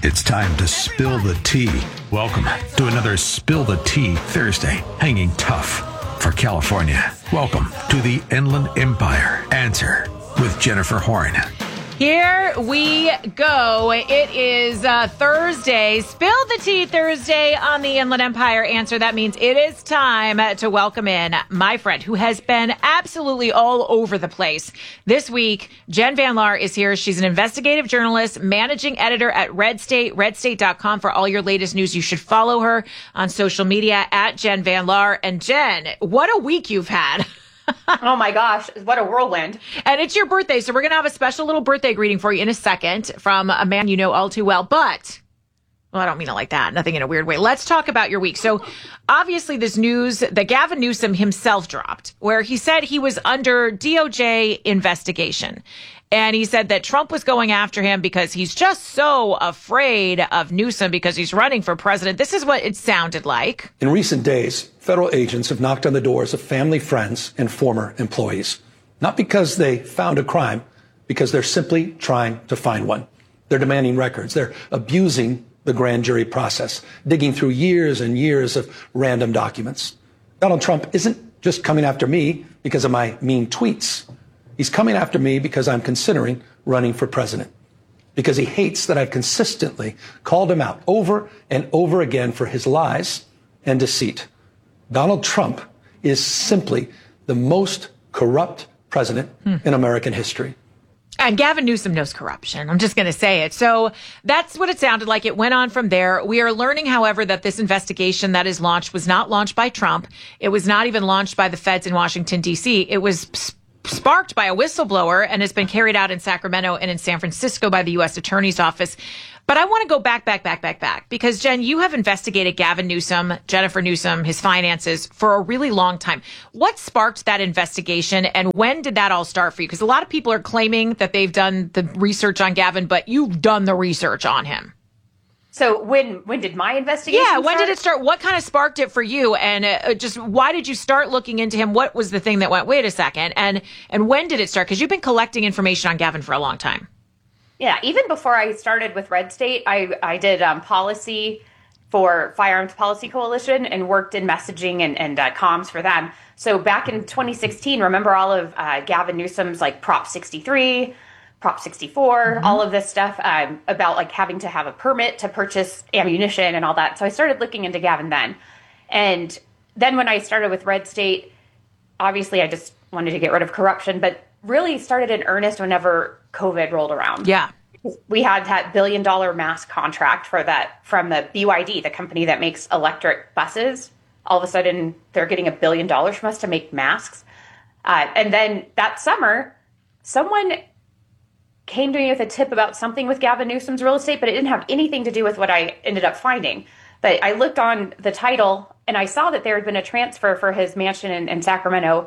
It's time to spill the tea. Welcome to another Spill the Tea Thursday, hanging tough for California. Welcome to the Inland Empire Answer with Jennifer Horn. Here we go. It is Thursday, Spill the Tea Thursday on the Inland Empire Answer. That means it is time to welcome in my friend who has been absolutely all over the place. This week, Jen Van Laar is here. She's an investigative journalist, managing editor at Red State, redstate.com for all your latest news. You should follow her on social media at Jen Van Laar. And Jen, what a week you've had. Oh my gosh, what a whirlwind. And it's your birthday, so we're going to have a special little birthday greeting for you in a second from a man you know all too well. But, well, I don't mean it like that. Nothing in a weird way. Let's talk about your week. So obviously this news that Gavin Newsom himself dropped, where he said he was under DOJ investigation. And he said that Trump was going after him because he's just so afraid of Newsom because he's running for president. This is what it sounded like. In recent days, federal agents have knocked on the doors of family, friends, and former employees. Not because they found a crime, because they're simply trying to find one. They're demanding records. They're abusing the grand jury process, digging through years and years of random documents. Donald Trump isn't just coming after me because of my mean tweets. He's coming after me because I'm considering running for president, because he hates that I've consistently called him out over and over again for his lies and deceit. Donald Trump is simply the most corrupt president in American history. And Gavin Newsom knows corruption. I'm just going to say it. So that's what it sounded like. It went on from there. We are learning, however, that this investigation that is launched was not launched by Trump. It was not even launched by the feds in Washington, D.C. It was sparked by a whistleblower and has been carried out in Sacramento and in San Francisco by the U.S. Attorney's Office. But I want to go back, because, Jen, you have investigated Gavin Newsom, Jennifer Newsom, his finances for a really long time. What sparked that investigation, and when did that all start for you? Because a lot of people are claiming that they've done the research on Gavin, but you've done the research on him. So when did my investigation start? When did it start? What kind of sparked it for you? And just why did you start looking into him? What was the thing that went, wait a second? And when did it start? Because you've been collecting information on Gavin for a long time. Yeah, even before I started with Red State, I did policy for Firearms Policy Coalition and worked in messaging and comms for them. So back in 2016, remember all of Gavin Newsom's like Prop 63, Prop 64, all of this stuff about like having to have a permit to purchase ammunition and all that. So I started looking into Gavin then. And then when I started with Red State, obviously I just wanted to get rid of corruption, but really started in earnest whenever COVID rolled around. Yeah. We had that $1 billion mask contract for that from the BYD, the company that makes electric buses. All of a sudden, they're getting $1 billion from us to make masks. And then that summer, someone came to me with a tip about something with Gavin Newsom's real estate, but it didn't have anything to do with what I ended up finding. But I looked on the title and I saw that there had been a transfer for his mansion in Sacramento,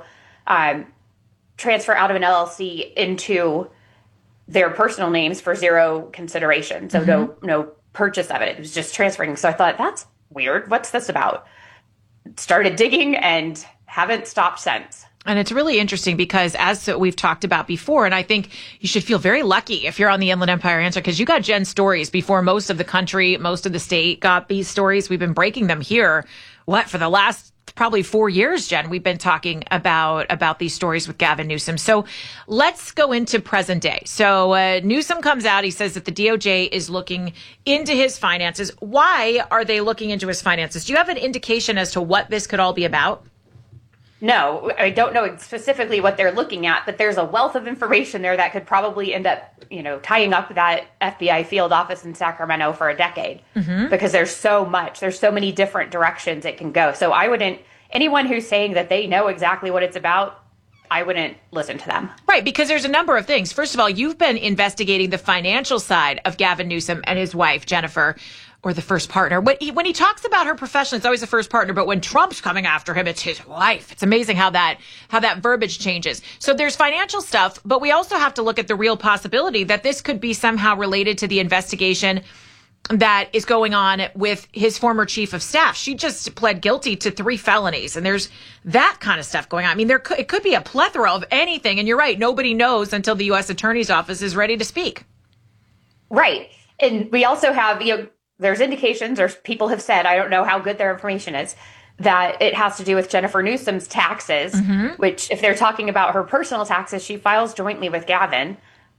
transfer out of an LLC into their personal names for zero consideration. So no purchase of it. It was just transferring. So I thought, that's weird. What's this about? Started digging and haven't stopped since. And it's really interesting because, as we've talked about before, and I think you should feel very lucky if you're on the Inland Empire Answer, because you got Jen's stories before most of the country, most of the state got these stories. We've been breaking them here. For the last probably 4 years, Jen, we've been talking about these stories with Gavin Newsom. So let's go into present day. So Newsom comes out. He says that the DOJ is looking into his finances. Why are they looking into his finances? Do you have an indication as to what this could all be about? No, I don't know specifically what they're looking at, but there's a wealth of information there that could probably end up, tying up that FBI field office in Sacramento for a decade, because there's so much, there's so many different directions it can go. So anyone who's saying that they know exactly what it's about, I wouldn't listen to them. Right, because there's a number of things. First of all, you've been investigating the financial side of Gavin Newsom and his wife, Jennifer, or the first partner. When he talks about her professionally, it's always the first partner, but when Trump's coming after him, it's his wife. It's amazing how that verbiage changes. So there's financial stuff, but we also have to look at the real possibility that this could be somehow related to the investigation that is going on with his former chief of staff. She just pled guilty to 3 felonies, and there's that kind of stuff going on. I mean, it could be a plethora of anything, and you're right, nobody knows until the U.S. Attorney's Office is ready to speak. Right. And we also have, there's indications, or people have said, I don't know how good their information is, that it has to do with Jennifer Newsom's taxes, which if they're talking about her personal taxes, she files jointly with Gavin.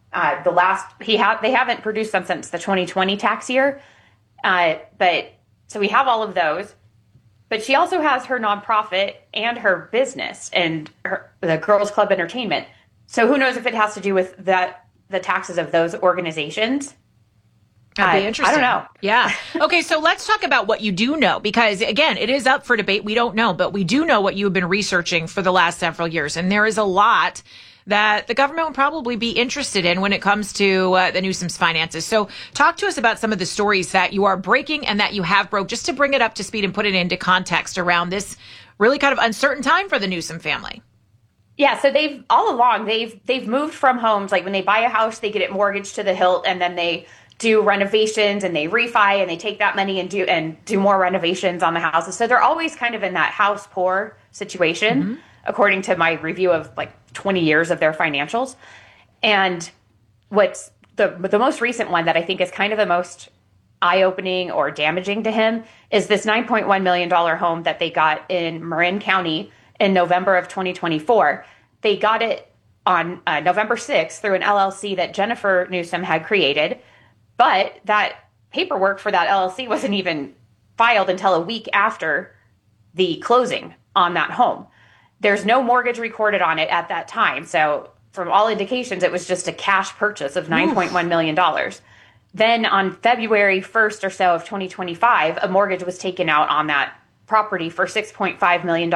They haven't produced them since the 2020 tax year. But so we have all of those, but she also has her nonprofit and her business and the Girls Club Entertainment. So who knows if it has to do with the taxes of those organizations? That'd be interesting. I don't know. Yeah. Okay, so let's talk about what you do know, because again, it is up for debate. We don't know, but we do know what you've been researching for the last several years. And there is a lot that the government would probably be interested in when it comes to the Newsom's finances. So talk to us about some of the stories that you are breaking and that you have broke, just to bring it up to speed and put it into context around this really kind of uncertain time for the Newsom family. Yeah, so they've moved from homes. Like when they buy a house, they get it mortgaged to the hilt, and then they do renovations and they refi and they take that money and do more renovations on the houses. So they're always kind of in that house poor situation, according to my review of like 20 years of their financials. And what's the most recent one that I think is kind of the most eye-opening or damaging to him is this $9.1 million home that they got in Marin County in November of 2024. They got it on November 6th through an LLC that Jennifer Newsom had created. But that paperwork for that LLC wasn't even filed until a week after the closing on that home. There's no mortgage recorded on it at that time. So from all indications, it was just a cash purchase of $9.1 million. Then on February 1st or so of 2025, a mortgage was taken out on that property for $6.5 million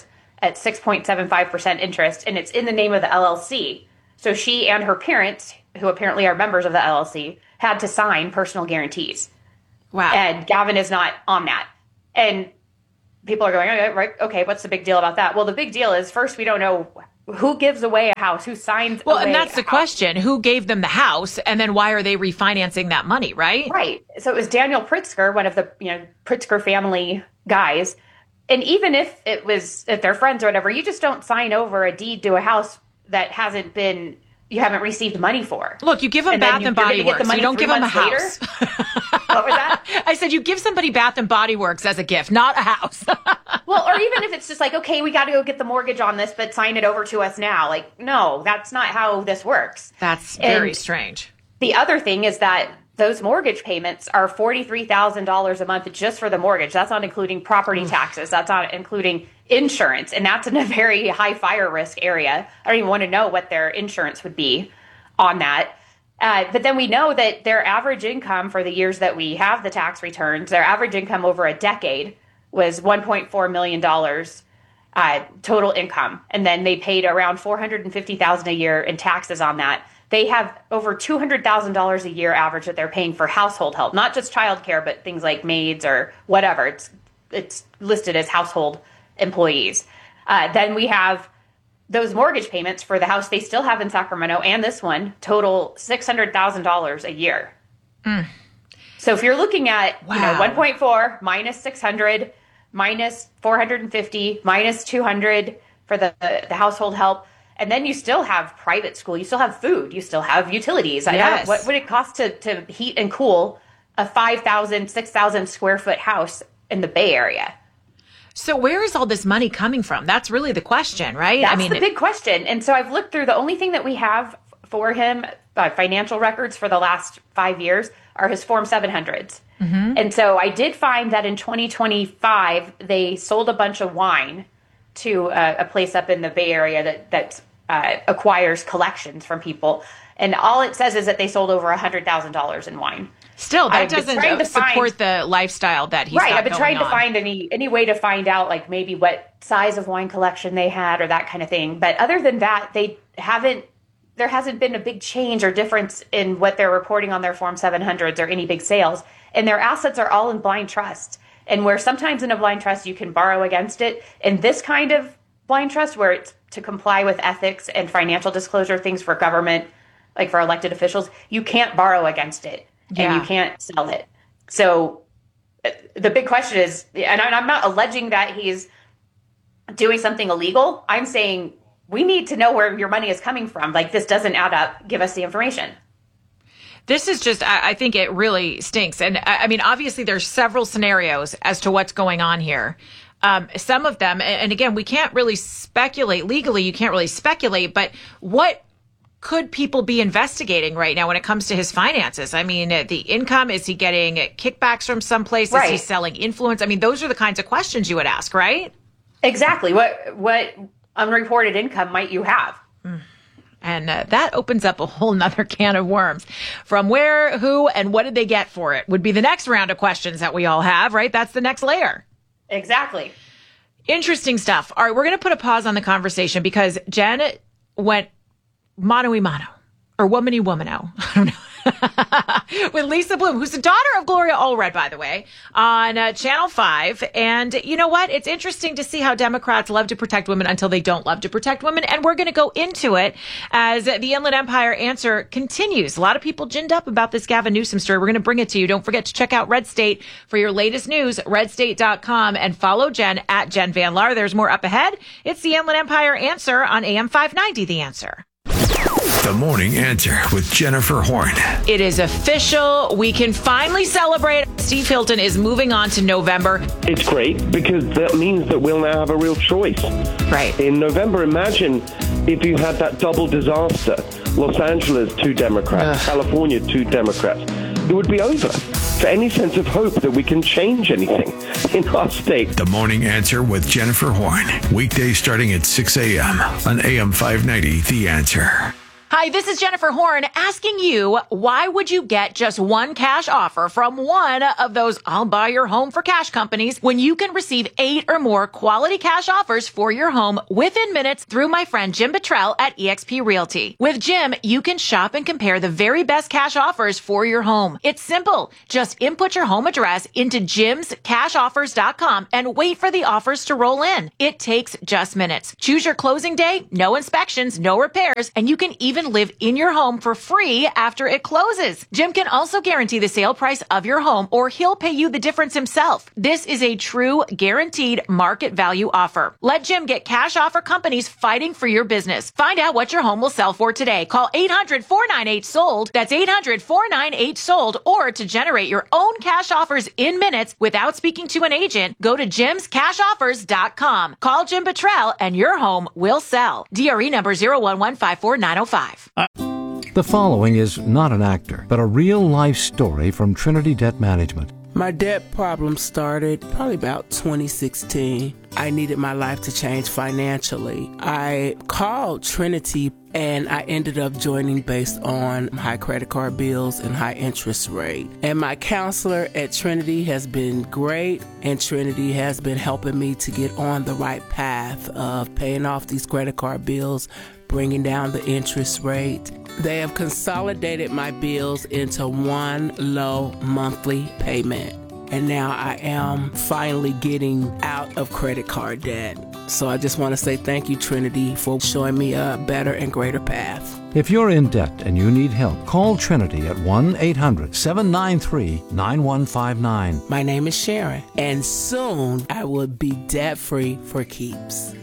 at 6.75% interest. And it's in the name of the LLC. So she and her parents, who apparently are members of the LLC, had to sign personal guarantees. Wow. And Gavin is not on that. And people are going, okay, what's the big deal about that? Well, the big deal is, first, we don't know who gives away a house, who signs Well, away and that's a the house. question. Who gave them the house? And then why are they refinancing that money, right? Right. So it was Daniel Pritzker, one of the Pritzker family guys. And even if they're friends or whatever, you just don't sign over a deed to a house that you haven't received money for. Look, you give them Bath and Body Works. You don't give them a house. What was that? I said you give somebody Bath and Body Works as a gift, not a house. Well, or even if it's just like, okay, we got to go get the mortgage on this, but sign it over to us now. Like, no, that's not how this works. That's very strange. The other thing is that those mortgage payments are $43,000 a month just for the mortgage. That's not including property taxes. That's not including insurance. And that's in a very high fire risk area. I don't even want to know what their insurance would be on that. But then we know that their average income for the years that we have the tax returns, their average income over a decade was $1.4 million total income. And then they paid around $450,000 a year in taxes on that. They have over $200,000 a year average that they're paying for household help, not just childcare, but things like maids or whatever. It's listed as household employees. Then we have those mortgage payments for the house they still have in Sacramento and this one total $600,000 a year. So if you're looking at 1.4 minus 600 minus 450 minus 200 for the household help. And then you still have private school, you still have food, you still have utilities. Yes. What would it cost to heat and cool a 5,000, 6,000 square foot house in the Bay Area? So where is all this money coming from? That's really the question, right? That's the big question. And so I've looked through, the only thing that we have for him, financial records for the last 5 years, are his Form 700s. And so I did find that in 2025, they sold a bunch of wine to a place up in the Bay Area that acquires collections from people. And all it says is that they sold over $100,000 in wine. Still, that doesn't support the lifestyle that he's got going on. I've been trying to find any way to find out, like, maybe what size of wine collection they had or that kind of thing. But other than that, there hasn't been a big change or difference in what they're reporting on their Form 700s or any big sales. And their assets are all in blind trust. And where sometimes in a blind trust you can borrow against it, in this kind of blind trust where it's to comply with ethics and financial disclosure things for government, like for elected officials, you can't borrow against it and you can't sell it. So the big question is, and I'm not alleging that he's doing something illegal. I'm saying we need to know where your money is coming from. Like, this doesn't add up. Give us the information. This is just, I think it really stinks. And I mean, obviously there's several scenarios as to what's going on here. Some of them, and again, we can't really speculate legally. You can't really speculate, but what could people be investigating right now when it comes to his finances? I mean, the income, is he getting kickbacks from someplace? Right. Is he selling influence? I mean, those are the kinds of questions you would ask, right? Exactly. What unreported income might you have? And that opens up a whole nother can of worms. From where, who, and what did they get for it would be the next round of questions that we all have, right? That's the next layer. Exactly. Interesting stuff. All right, we're going to put a pause on the conversation because Jen went mano-y-mano, or womany-womano. I don't know. With Lisa Bloom, who's the daughter of Gloria Allred, by the way, on Channel 5. And you know what? It's interesting to see how Democrats love to protect women until they don't love to protect women. And we're going to go into it as the Inland Empire Answer continues. A lot of people ginned up about this Gavin Newsom story. We're going to bring it to you. Don't forget to check out Red State for your latest news, redstate.com, and follow Jen at Jen Van Laar. There's more up ahead. It's the Inland Empire Answer on AM 590, The Answer. The Morning Answer with Jennifer Horn. It is official. We can finally celebrate. Steve Hilton is moving on to November. It's great because that means that we'll now have a real choice. Right. In November, imagine if you had that double disaster. Los Angeles, 2 Democrats. California, 2 Democrats. It would be over. For any sense of hope that we can change anything in our state. The Morning Answer with Jennifer Horn. Weekdays starting at 6 a.m. on AM 590, The Answer. Hi, this is Jennifer Horn asking you, why would you get just one cash offer from one of those I'll buy your home for cash companies when you can receive 8 or more quality cash offers for your home within minutes through my friend Jim Buttrell at eXp Realty. With Jim, you can shop and compare the very best cash offers for your home. It's simple. Just input your home address into jimscashoffers.com and wait for the offers to roll in. It takes just minutes. Choose your closing day, no inspections, no repairs, and you can even live in your home for free after it closes. Jim can also guarantee the sale price of your home, or he'll pay you the difference himself. This is a true guaranteed market value offer. Let Jim get cash offer companies fighting for your business. Find out what your home will sell for today. Call 800-498-SOLD. That's 800-498-SOLD. Or to generate your own cash offers in minutes without speaking to an agent, go to jimscashoffers.com. Call Jim Buttrell and your home will sell. DRE number 01154-905. The following is not an actor, but a real-life story from Trinity Debt Management. My debt problem started probably about 2016. I needed my life to change financially. I called Trinity and I ended up joining based on high credit card bills and high interest rate. And my counselor at Trinity has been great, and Trinity has been helping me to get on the right path of paying off these credit card bills, bringing down the interest rate. They have consolidated my bills into one low monthly payment. And now I am finally getting out of credit card debt. So I just want to say thank you, Trinity, for showing me a better and greater path. If you're in debt and you need help, call Trinity at 1-800-793-9159. My name is Sharon, and soon I will be debt-free for keeps.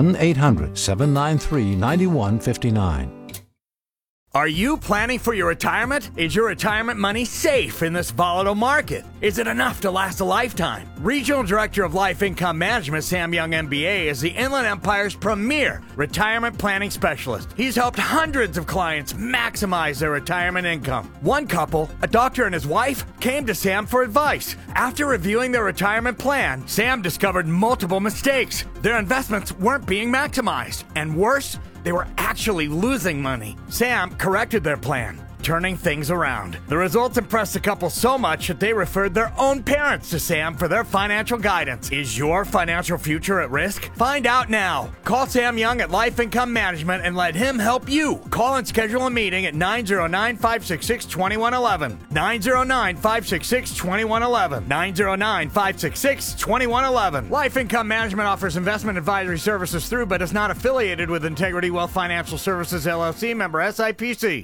1-800-793-9159. Are you planning for your retirement? Is your retirement money safe in this volatile market? Is it enough to last a lifetime? Regional Director of Life Income Management, Sam Young MBA, is the Inland Empire's premier retirement planning specialist. He's helped hundreds of clients maximize their retirement income. One couple, a doctor and his wife, came to Sam for advice. After reviewing their retirement plan, Sam discovered multiple mistakes. Their investments weren't being maximized, and worse, they were actually losing money. Sam corrected their plan, turning things around. The results impressed the couple so much that they referred their own parents to Sam for their financial guidance. Is your financial future at risk? Find out now. Call Sam Young at Life Income Management and let him help you. Call and schedule a meeting at 909-566-2111. 909-566-2111. 909-566-2111. Life Income Management offers investment advisory services through, but is not affiliated with Integrity Wealth Financial Services, LLC, member SIPC.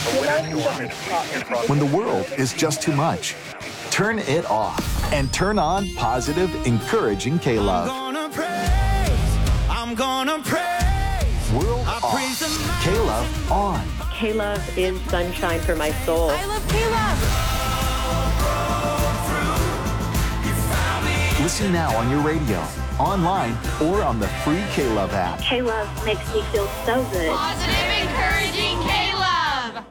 When the world is just too much, turn it off and turn on positive, encouraging K-Love. I'm gonna praise. World off. K-Love on. K-Love is sunshine for my soul. I love K-Love. Listen now on your radio, online, or on the free K-Love app. K-Love makes me feel so good. Positive, encouraging K-Love.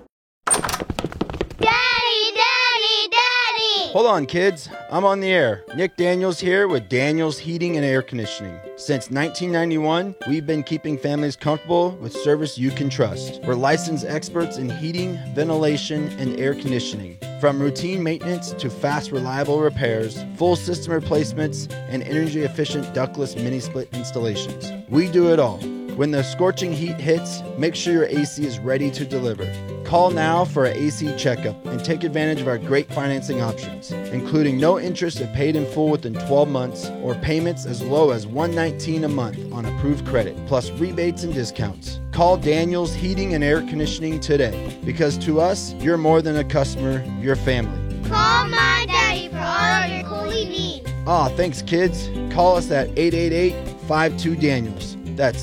Daddy, Daddy, Daddy! Hold on, kids. I'm on the air. Nick Daniels here with Daniels Heating and Air Conditioning. Since 1991, we've been keeping families comfortable with service you can trust. We're licensed experts in heating, ventilation, and air conditioning. From routine maintenance to fast, reliable repairs, full system replacements, and energy-efficient ductless mini-split installations. We do it all. When the scorching heat hits, make sure your AC is ready to deliver. Call now for an AC checkup and take advantage of our great financing options, including no interest if paid in full within 12 months or payments as low as $119 a month on approved credit, plus rebates and discounts. Call Daniels Heating and Air Conditioning today, because to us, you're more than a customer, you're family. Call my daddy for all of your coolie needs. Aw, thanks, kids. Call us at 888-52-DANIELS. That's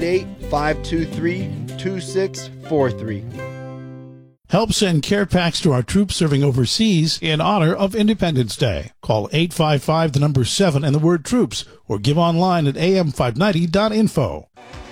888-523-2643. Help send care packs to our troops serving overseas in honor of Independence Day. Call 855 the number 7 and the word troops, or give online at am590.info.